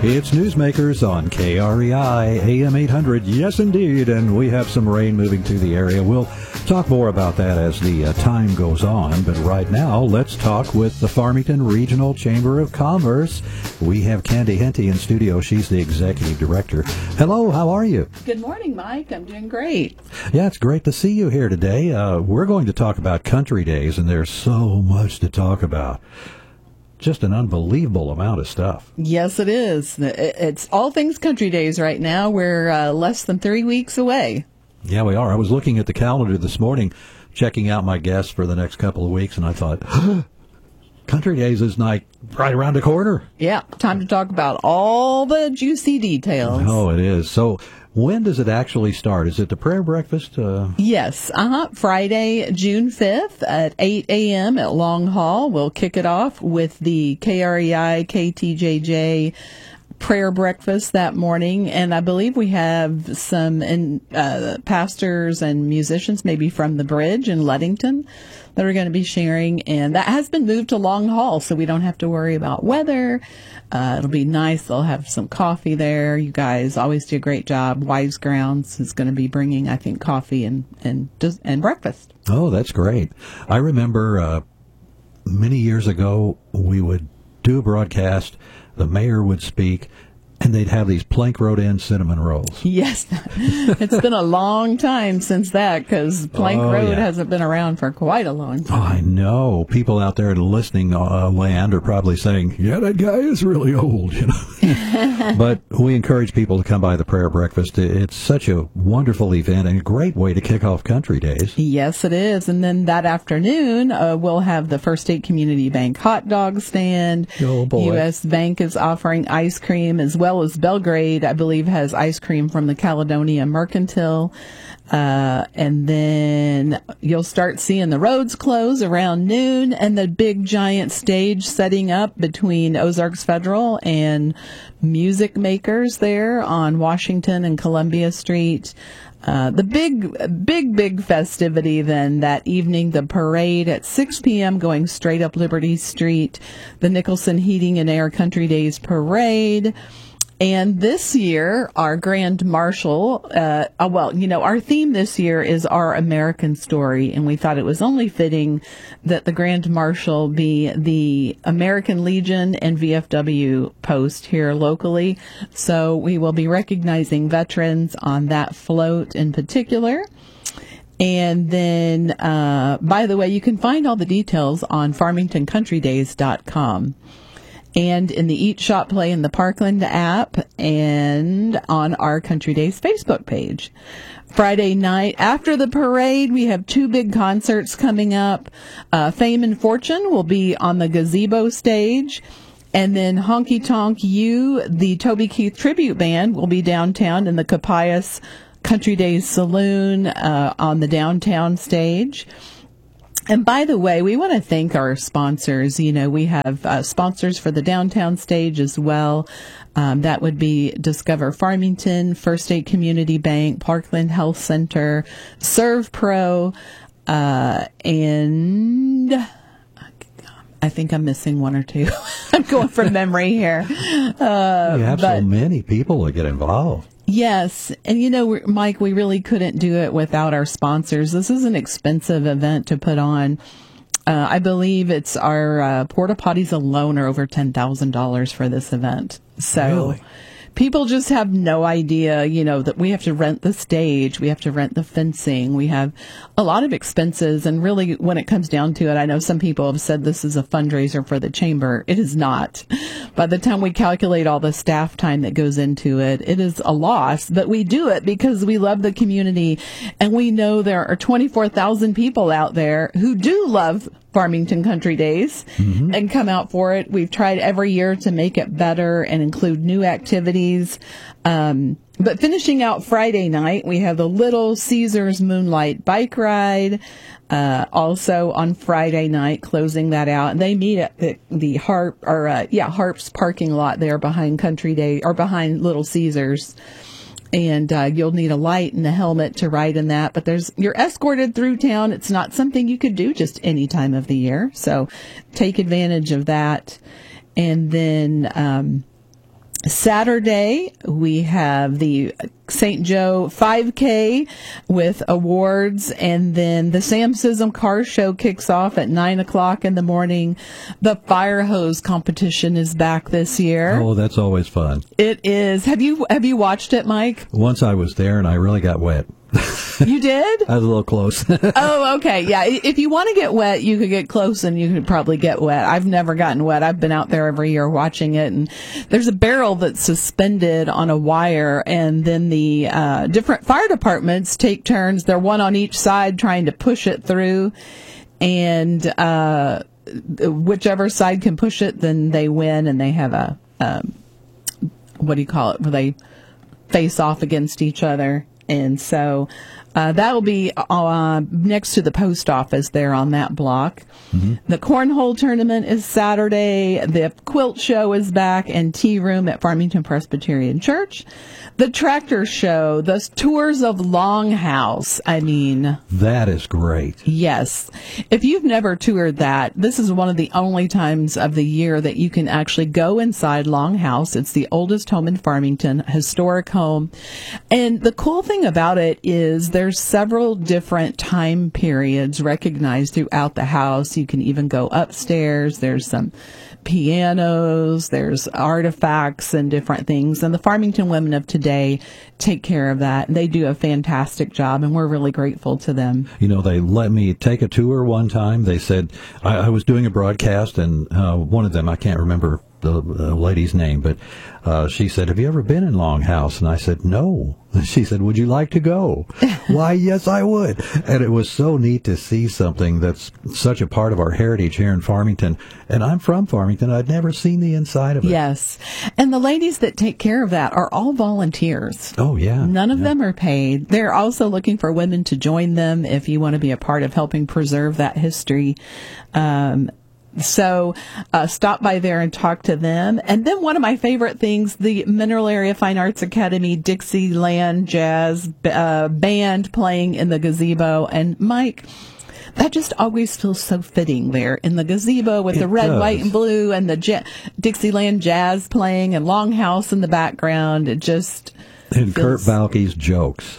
It's Newsmakers on KREI AM 800. Yes, indeed, and we have some rain moving through the area. We'll talk more about that as the time goes on, but right now, let's talk with the Farmington Regional Chamber of Commerce. We have Candy Henty in studio. She's the executive director. Hello, how are you? Good morning, Mike. I'm doing great. Yeah, it's great to see you here today. We're going to talk about Country Days, and there's so much to talk about. Just an unbelievable amount of stuff. Yes, it is. It's all things Country Days right now. We're less than 3 weeks away. Yeah, we are. I was looking at the calendar this morning, checking out my guests for the next couple of weeks, and I thought, Country Days is like right around the corner. Yeah, time to talk about all the juicy details. Oh, it is. So when does it actually start? Is it the prayer breakfast? Yes, Friday, June 5th at 8 a.m. at Long Hall. We'll kick it off with the KREI KTJJ prayer breakfast that morning, and I believe we have some pastors and musicians, maybe from the Bridge in Ludington, that are going to be sharing, and that has been moved to Long Hall, so we don't have to worry about weather. It'll be nice. They'll have some coffee there. You guys always do a great job. Wives Grounds is going to be bringing, I think, coffee and breakfast. Oh, that's great. I remember many years ago we would do a broadcast. The mayor would speak, and they'd have these plank road in cinnamon rolls. Yes. It's been a long time since that, because Plank Road hasn't been around for quite a long time. Oh, I know. People out there in listening land are probably saying, yeah, that guy is really old, you know. But we encourage people to come by the prayer breakfast. It's such a wonderful event and a great way to kick off Country Days. Yes, it is. And then that afternoon, we'll have the First State Community Bank hot dog stand. Oh, boy. U.S. Bank is offering ice cream, as well as Belgrade, I believe, has ice cream from the Caledonia Mercantile. And then you'll start seeing the roads close around noon, and the big giant stage setting up between Ozarks Federal and Music Makers there on Washington and Columbia Street. The big festivity then that evening, the parade at 6 p.m. going straight up Liberty Street, the Nicholson Heating and Air Country Days Parade. And this year, our Grand Marshal, our theme this year is Our American Story, and we thought it was only fitting that the Grand Marshal be the American Legion and VFW post here locally. So we will be recognizing veterans on that float in particular. And then, by the way, you can find all the details on farmingtoncountrydays.com. And in the Eat, Shop, Play in the Parkland app, and on our Country Days Facebook page. Friday night, after the parade, we have two big concerts coming up. Fame and Fortune will be on the Gazebo stage. And then Honky Tonk U, the Toby Keith Tribute Band, will be downtown in the Capias Country Days Saloon on the downtown stage. And by the way, we want to thank our sponsors. You know, we have sponsors for the downtown stage as well. That would be Discover Farmington, First State Community Bank, Parkland Health Center, ServPro, and I think I'm missing one or two. I'm going from memory here. You have so many people that get involved. Yes. And, you know, Mike, we really couldn't do it without our sponsors. This is an expensive event to put on. I believe it's our porta potties alone are over $10,000 for this event. So really? People just have no idea, you know, that we have to rent the stage, we have to rent the fencing, we have a lot of expenses. And really, when it comes down to it, I know some people have said this is a fundraiser for the chamber. It is not. By the time we calculate all the staff time that goes into it, it is a loss. But we do it because we love the community, and we know there are 24,000 people out there who do love Farmington Country Days and come out for it. We've tried every year to make it better and include new activities. But finishing out Friday night, we have the Little Caesars Moonlight Bike Ride. Also on Friday night, closing that out. And they meet at the Harp's parking lot there behind Country Day, or behind Little Caesars. And you'll need a light and a helmet to ride in that. But you're escorted through town. It's not something you could do just any time of the year. So take advantage of that. And then Saturday, we have the St. Joe 5K with awards, and then the Sam Sism Car Show kicks off at 9 o'clock in the morning. The fire hose competition is back this year. Oh, that's always fun. It is. Have you watched it, Mike? Once I was there and I really got wet. You did? I was a little close. Oh, okay. Yeah. If you want to get wet, you could get close and you could probably get wet. I've never gotten wet. I've been out there every year watching it, and there's a barrel that's suspended on a wire, and then the different fire departments take turns. They're one on each side trying to push it through, and whichever side can push it, then they win, and they have a what do you call it, where they face off against each other. And so that will be next to the post office there on that block. Mm-hmm. The cornhole tournament is Saturday. The quilt show is back, and tea room at Farmington Presbyterian Church. The tractor show, the tours of Longhouse. I mean, that is great. Yes. If you've never toured that, this is one of the only times of the year that you can actually go inside Longhouse. It's the oldest home in Farmington, historic home. And the cool thing about it is there's several different time periods recognized throughout the house. You can even go upstairs. There's some pianos, there's artifacts and different things. And the Farmington women of today take care of that. They do a fantastic job, and we're really grateful to them. You know, they let me take a tour one time. They said, I was doing a broadcast, and one of them, I can't remember the lady's name, but she said, "Have you ever been in Longhouse?" And I said, "No." And she said, "Would you like to go?" Why, yes, I would. And it was so neat to see something that's such a part of our heritage here in Farmington. And I'm from Farmington. I'd never seen the inside of it. Yes. And the ladies that take care of that are all volunteers. Oh, yeah. None of them are paid. They're also looking for women to join them if you want to be a part of helping preserve that history. So stop by there and talk to them. And then one of my favorite things, the Mineral Area Fine Arts Academy Dixieland Jazz band playing in the gazebo. And Mike, that just always feels so fitting there in the gazebo with the red, white, and blue, and the Dixieland Jazz playing, and Longhouse in the background. It just and Kurt Balke's jokes.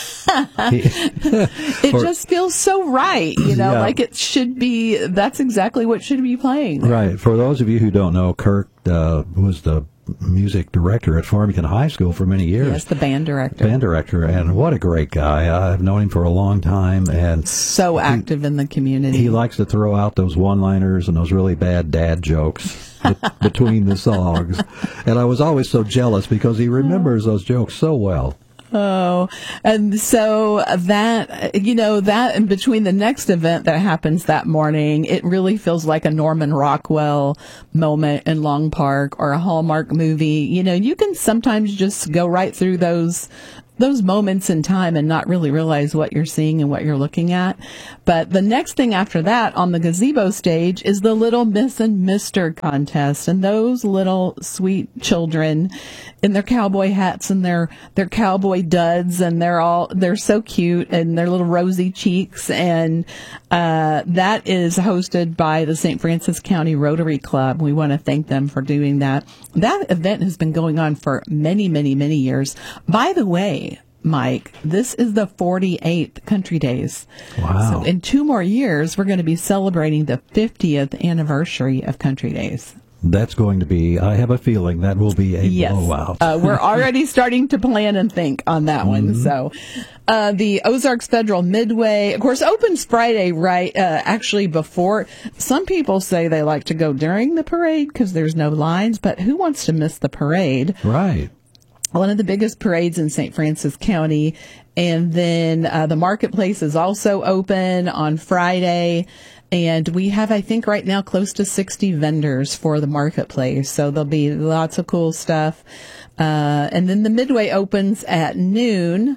It just feels so right, you know, like it should be. That's exactly what should be playing there. Right. For those of you who don't know, Kurt was the music director at Farmington High School for many years. Yes, the band director. And what a great guy. I've known him for a long time. And so active in the community. He likes to throw out those one-liners and those really bad dad jokes between the songs. And I was always so jealous because he remembers those jokes so well. Oh, and so that, you know, that in between the next event that happens that morning, it really feels like a Norman Rockwell moment in Long Park or a Hallmark movie. You know, you can sometimes just go right through those moments in time and not really realize what you're seeing and what you're looking at. But the next thing after that on the gazebo stage is the Little Miss and Mr. contest. And those little sweet children in their cowboy hats and their cowboy duds, and they're so cute, and their little rosy cheeks. And that is hosted by the St. Francis County Rotary Club. We want to thank them for doing that. That event has been going on for many, many, many years. By the way, Mike, this is the 48th Country Days. Wow. So in 2 more years, we're going to be celebrating the 50th anniversary of Country Days. That's going to be, I have a feeling that will be a blowout. We're already starting to plan and think on that one. So the Ozarks Federal Midway, of course, opens Friday, right? Actually, before. Some people say they like to go during the parade because there's no lines, but who wants to miss the parade? Right. One of the biggest parades in St. Francis County. And then the marketplace is also open on Friday. And we have, I think, right now close to 60 vendors for the marketplace. So there'll be lots of cool stuff. And then the Midway opens at noon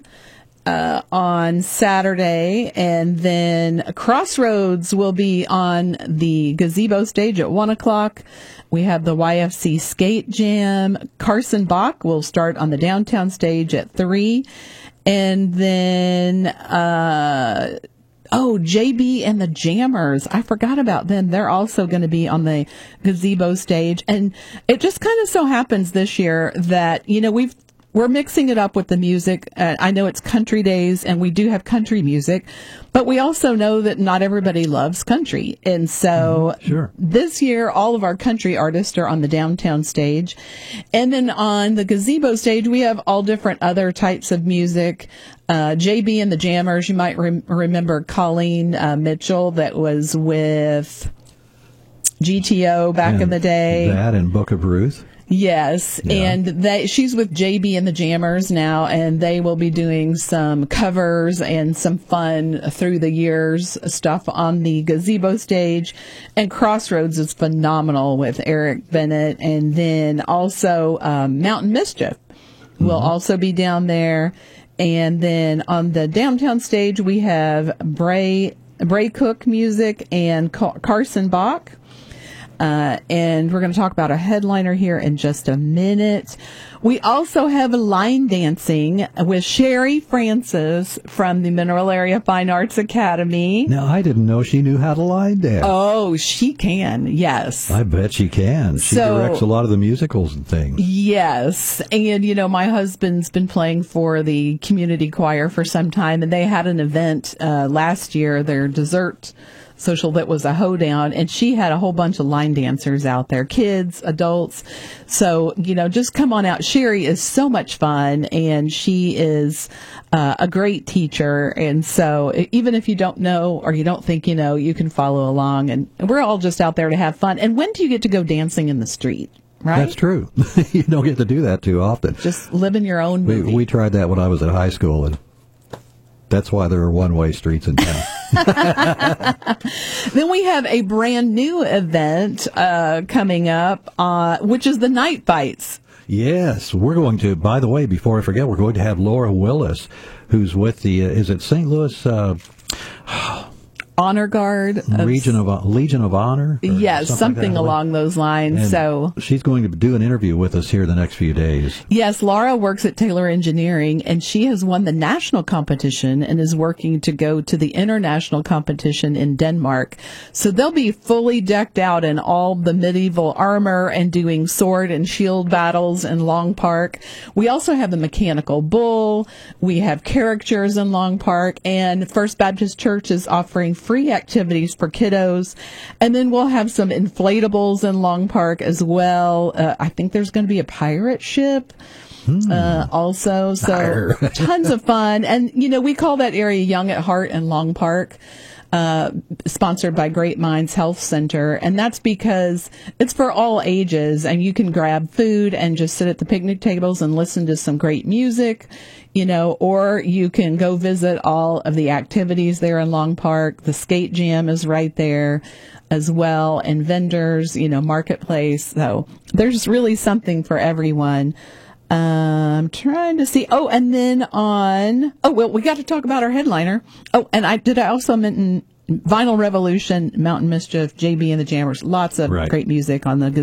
on Saturday. And then Crossroads will be on the gazebo stage at 1 o'clock. We have the YFC Skate Jam. Carson Bach will start on the downtown stage at 3. And then Oh, JB and the Jammers. I forgot about them. They're also going to be on the gazebo stage. And it just kind of so happens this year that, we're mixing it up with the music. I know it's country days and we do have country music, but we also know that not everybody loves country. And so this year, all of our country artists are on the downtown stage. And then on the gazebo stage, we have all different other types of music. JB and the Jammers, you might remember Colleen Mitchell that was with GTO back in the day. That and Book of Ruth. Yes, and she's with JB and the Jammers now, and they will be doing some covers and some fun through the years stuff on the gazebo stage. And Crossroads is phenomenal with Eric Bennett, and then also Mountain Mischief will also be down there. And then on the downtown stage, we have Bray Cook music and Carson Bach. And we're going to talk about a headliner here in just a minute. We also have line dancing with Sherry Francis from the Mineral Area Fine Arts Academy. Now, I didn't know she knew how to line dance. Oh, she can, yes. I bet she can. She directs a lot of the musicals and things. Yes. And, my husband's been playing for the community choir for some time, and they had an event last year, their dessert social that was a hoedown, and she had a whole bunch of line dancers out there, kids, adults. So, just come on out. Sherry is so much fun, and she is a great teacher. And so even if you don't know or you don't think you can follow along. And we're all just out there to have fun. And when do you get to go dancing in the street? Right? That's true. You don't get to do that too often. Just living your own movie. We tried that when I was in high school, and that's why there are one-way streets in town. Then we have a brand new event coming up, which is the Night Fights. Yes, we're going to, by the way, before I forget, we're going to have Laura Willis, who's with the, is it St. Louis Honor Guard, Legion of Honor. Yes, something along those lines. And so she's going to do an interview with us here the next few days. Yes, Laura works at Taylor Engineering, and she has won the national competition and is working to go to the international competition in Denmark. So they'll be fully decked out in all the medieval armor and doing sword and shield battles in Long Park. We also have the mechanical bull. We have caricatures in Long Park, and First Baptist Church is offering free activities for kiddos. And then we'll have some inflatables in Long Park as well. I think there's going to be a pirate ship also. So tons of fun. And, we call that area Young at Heart in Long Park. Sponsored by Great Minds Health Center. And that's because it's for all ages, and you can grab food and just sit at the picnic tables and listen to some great music, or you can go visit all of the activities there in Long Park. The skate jam is right there as well, and vendors, marketplace. So there's really something for everyone. I'm trying to see. Oh, and then we got to talk about our headliner. Oh, and I also mention Vinyl Revolution, Mountain Mischief, JB and the Jammers. Lots of great music on the